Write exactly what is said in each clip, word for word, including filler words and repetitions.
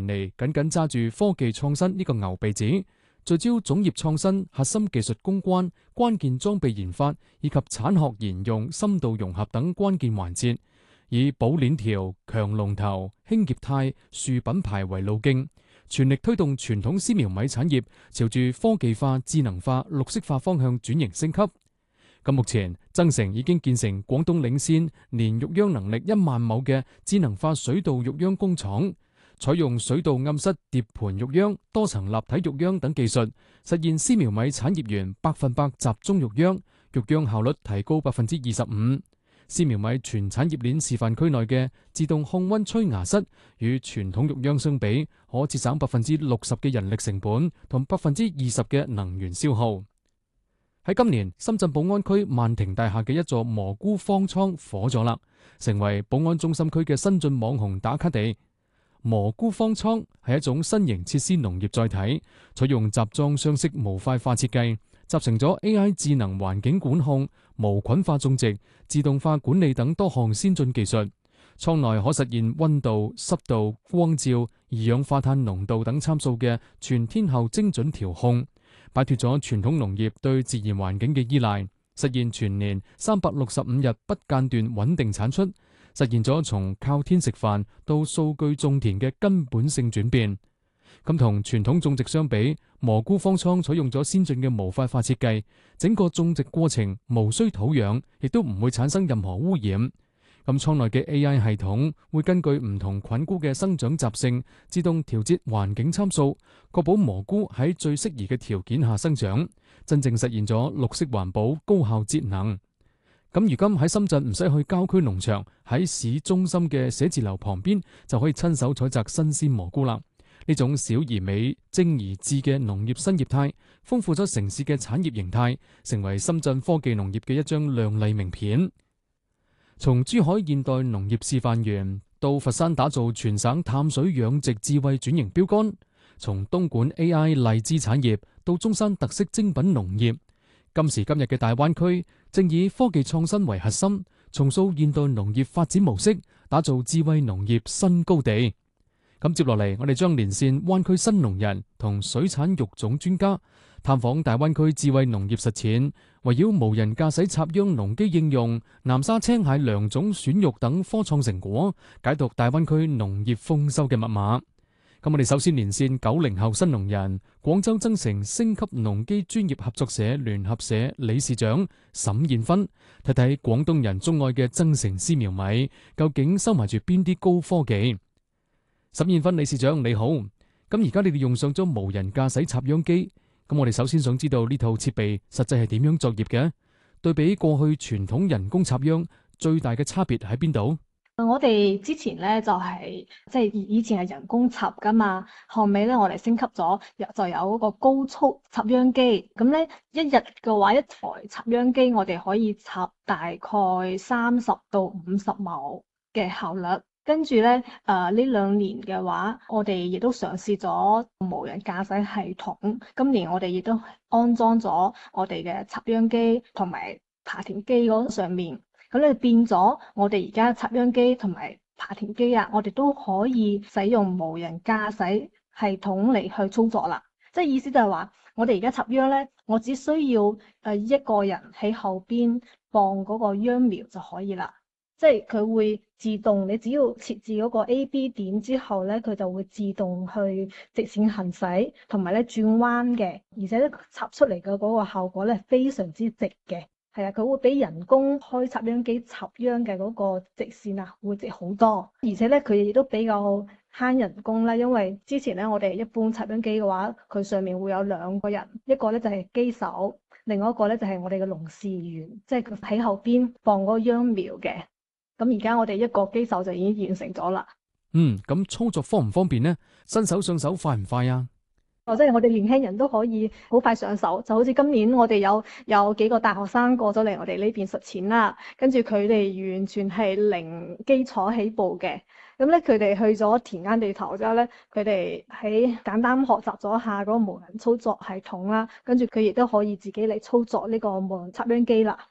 年嚟緊緊揸住科技創新呢個牛鼻子，聚焦種業創新、核心技術攻關、關鍵裝備研發以及產學研用深度融合等關鍵環節，以保鏈條、強龍頭、興業態、樹品牌為路徑，全力推動傳統絲苗米產業朝住科技化、智能化、綠色化方向轉型升級。咁目前，增城已經建成廣東領先年育秧能力一萬畝嘅智能化水稻育秧工廠，採用水稻暗室疊盤育秧、多層立體育秧等技術，實現絲苗米產業園百分百集中育秧，育秧效率提高百分之二十五。絲苗米全產業鏈示範區內嘅自動控溫吹芽室，與傳統育秧相比，可節省百分之六十嘅人力成本同百分之二十嘅能源消耗。喺今年，深圳寶安區萬庭大廈嘅一座蘑菇方艙火咗啦，成為寶安中心區嘅新晉網紅打卡地。蘑菇方艙係一種新型設施農業載體，採用集裝箱式模塊化設計，集成咗 A I 智能環境管控、無菌化種植、自動化管理等多項先進技術。艙內可實現溫度、濕度、光照、二氧化碳濃度等參數嘅全天候精準調控，擺脫咗傳統農業對自然環境嘅依賴，實現全年三百六十五日不間斷穩定產出，實現咗從靠天食飯到數據種田嘅根本性轉變。咁同傳統種植相比，蘑菇方艙採用咗先進嘅模塊化設計，整個種植過程無需土壤，亦都唔會產生任何污染。咁艙內嘅 A I 系統會根據唔同菌菇嘅生長習性，自動調節環境參數，確保蘑菇喺最適宜嘅條件下生長，真正實現咗綠色環保、高效節能。咁如今喺深圳唔使去郊區農場，喺市中心嘅寫字樓旁邊就可以親手採摘新鮮蘑菇啦。呢種小而美、精而智嘅農業新業態，豐富咗城市嘅產業形態，成為深圳科技農業嘅一張亮麗名片。從珠海現代農業示範園到佛山打造全省淡水養殖智慧轉型標杆，從東莞 A I 荔枝產業到中山特色精品農業，今時今日嘅大灣區正以科技創新為核心，重塑現代農業發展模式，打造智慧農業新高地。咁接落嚟，我哋將連線灣區新農人同水產育種專家，探訪大灣區智慧農業實踐，圍繞無人駕駛插秧農機應用、南沙青蟹良種選育等科創成果，解讀大灣區農業豐收嘅密碼。咁我哋首先連線九零後新農人，廣州增城升級農機專業合作社聯合社理事長沈燕芬，睇睇廣東人鍾愛嘅增城絲苗米究竟收埋住邊啲高科技。沈燕芬理事長你好，咁而家你哋用上咗無人駕駛插秧機，咁我哋首先想知道呢套設備實際係點樣作業嘅？對比過去傳統人工插秧，最大嘅差別喺邊度？ 我哋之前咧就係即係以前係人工插噶嘛，後尾咧我哋升級咗，就有嗰個高速插秧機。咁咧一日嘅話，一台插秧機我哋可以插大概三十到五十畝嘅效率。跟住咧，誒呢兩年嘅話，我哋亦都嘗試咗無人駕駛系統。今年我哋亦都安裝咗我哋嘅插秧機同埋耙田機嗰上面。咁咧變咗，我哋而家插秧機同埋耙田機啊，我哋都可以使用無人駕駛系統嚟去操作啦。即係意思就係話，我哋而家插秧咧，我只需要誒一個人喺後邊放嗰個秧苗就可以啦。即係佢會自動，你只要設置嗰個 A B 點之後咧，佢就會自動去直線行駛，同埋咧轉彎嘅，而且咧插出嚟嘅嗰個效果咧非常之直嘅。係啊，佢會比人工開插秧機插秧嘅嗰個直線啊，會直好多。而且咧，佢亦都比較慳人工啦，因為之前咧我哋一般插秧機嘅話，佢上面會有兩個人，一個咧就係機手，另外一個咧就係我哋嘅農事員，即係佢喺後邊放嗰個秧苗嘅。咁而家我哋一個機手就已經完成咗啦。 嗯，咁操作方唔方便呢？新手上手快唔快啊？ 哦，即係我哋年輕人都可以好快上手，就好似今年我哋有有幾個大學生過咗嚟我哋呢邊實踐啦，跟住佢哋完全係零基礎起步嘅。咁咧佢哋去咗田間地頭之後咧，佢哋喺簡單學習咗下嗰個無人操作系統啦，跟住佢亦都可以自己嚟操作呢個無人插秧機啦。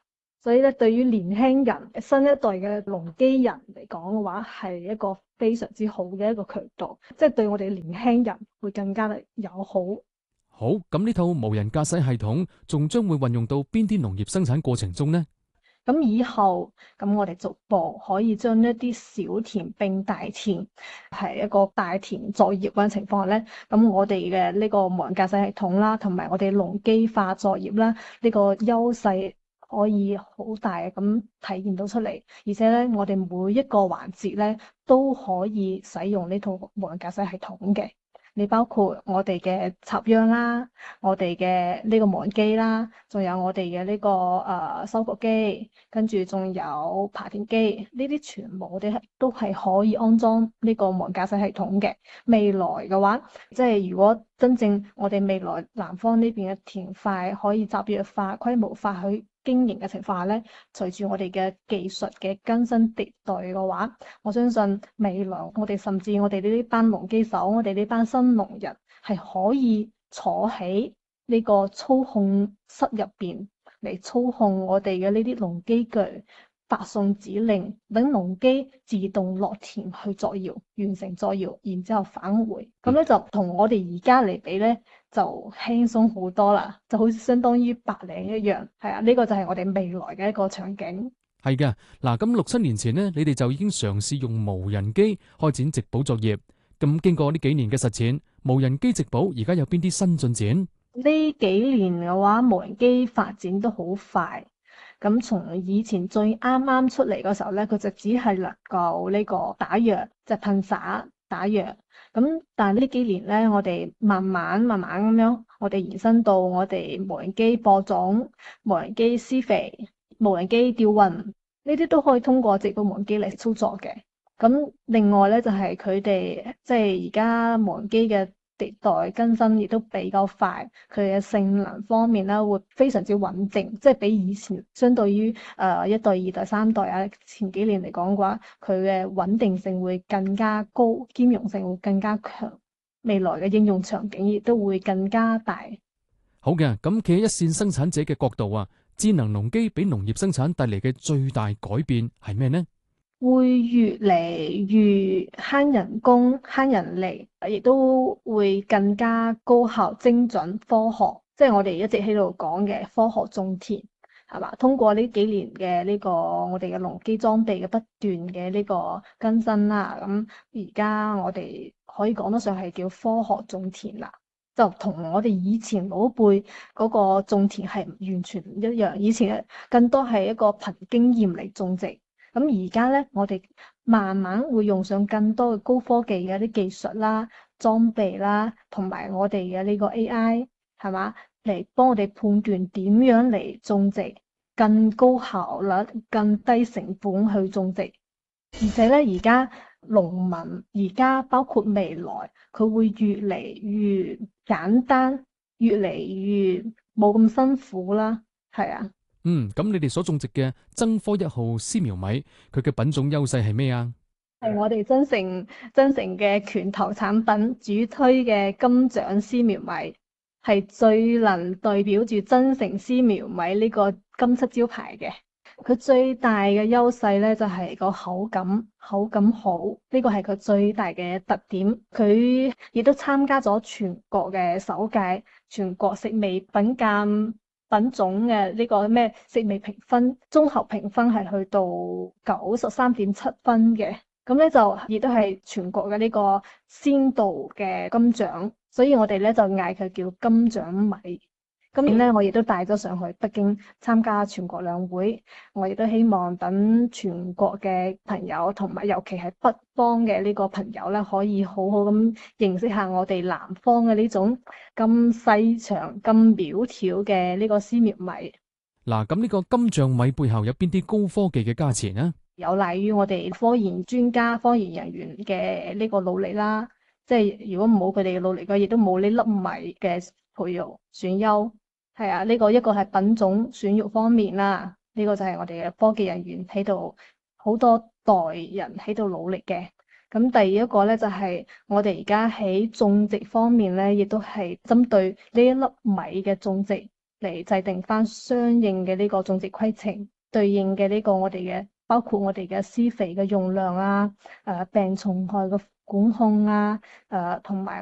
所以咧，對於年輕人、新一代嘅農機人嚟講嘅話，係一個非常之好嘅一個渠道，即係對我哋年輕人會更加嘅友好。 好，咁呢套無人駕駛系統仲將會運用到邊啲農業生產過程中呢？ 咁以後，咁我哋逐步可以將一啲小田並大田，係一個大田作業嘅情況下咧，咁我哋嘅呢個無人駕駛系統啦，同埋我哋農機化作業啦，呢個優勢可以好大咁體現到出嚟，而且咧，我哋每一個環節咧都可以使用呢套無人駕駛系統嘅。你包括我哋嘅插秧啦，我哋嘅呢個無人機啦，仲有我哋嘅呢個誒、呃、收割機，跟住仲有耙田機，呢啲全部我哋都係可以安裝呢個無人駕駛系統嘅。未來嘅話，即係如果真正我哋未來南方呢邊嘅田塊可以集約化、規模化去經營嘅情況下咧，隨住我哋嘅技術嘅更新迭代嘅話，我相信未來我哋甚至我哋呢啲班農機手，我哋呢班新農人係可以坐喺呢個操控室入邊嚟操控我哋嘅呢啲農機具，發送指令，等農機自動落田去作業，完成作業，然之後返回。咁咧就同我哋而家嚟比咧，就輕鬆好多啦，就好似相當於白領一樣。係啊，呢個就係我哋未來嘅一個場景。 係嘅，嗱，咁六七年前呢，你哋就已經嘗試用無人機開展植保作業。咁經過呢幾年嘅實踐，無人機植保而家有邊啲新進展？ 呢幾年嘅話，無人機發展都好快。咁從以前最啱啱出嚟嗰時候咧，佢就只係能夠呢個打藥，即係噴灑打藥。咁但係呢幾年咧，我哋慢慢慢慢咁樣，我哋延伸到我哋無人機播種、無人機施肥、無人機吊運，呢啲都可以通過直播無人機嚟操作嘅。咁另外咧就係佢哋即係而家無人機嘅迭代更新亦都比較快，佢嘅性能方面咧會非常之穩定，即係比以前相對於誒、呃、一代、二代、三代啊前幾年嚟講嘅話，佢嘅穩定性會更加高，兼容性會更加強，未來嘅應用場景亦都會更加大。 好嘅，咁企喺一線生產者嘅角度啊，智能農機俾農業生產帶嚟嘅最大改變係咩呢？ 會越嚟越慳人工、慳人力，亦都會更加高效、精準、科學。即係我哋一直喺度講嘅科學種田，係嘛？通過呢幾年嘅呢個我哋嘅農機裝備嘅不斷嘅呢個更新啦，咁而家我哋可以講得上係叫科學種田啦。就同我哋以前老輩嗰個種田係完全唔一樣，以前更多係一個憑經驗嚟種植。咁而家咧，我哋慢慢會用上更多嘅高科技嘅啲技術啦、裝備啦，同埋我哋嘅呢個 A I 係嘛，嚟幫我哋判斷點樣嚟種植，更高效率、更低成本去種植。而且咧，而家農民而家包括未來，佢會越嚟越簡單，越嚟越冇咁辛苦啦。係啊。 嗯，咁你哋所種植嘅增科一號絲苗米，佢嘅品種優勢係咩啊？ 係我哋增城增城嘅拳頭產品，主推嘅金獎絲苗米，係最能代表住增城絲苗米呢個金漆招牌嘅。佢最大嘅優勢咧就係個口感，口感好，呢個係佢最大嘅特點。佢亦都參加咗全國嘅首屆全國食味品鑑品種嘅呢個咩食味評分，綜合評分係去到九十三點七分嘅。咁咧就亦都係全國嘅呢個先導嘅金獎，所以我哋咧就嗌佢叫金獎米。今年咧我亦都帶咗上去北京參加全國兩會，我亦都希望等全國嘅朋友同埋尤其係北方嘅呢個朋友咧，可以好好咁認識下我哋南方嘅呢種咁細長、咁苗條嘅呢個絲苗米。 嗱，咁呢個金像米背後有邊啲高科技嘅加持呢？ 有賴於我哋科研專家、科研人員嘅呢個努力啦，即係如果冇佢哋嘅努力嘅，亦都冇呢粒米嘅培育選優。係啊，呢個一個係品種選育方面啦，呢個就係我哋嘅科技人員喺度好多代人喺度努力嘅。咁第二一個咧就係我哋而家喺種植方面咧，亦都係針對呢一粒米嘅種植嚟制定翻相應嘅呢個種植規程。 對應嘅呢個我哋嘅，包括我哋嘅施肥嘅用量啊，誒、病蟲害嘅管控啊，誒同埋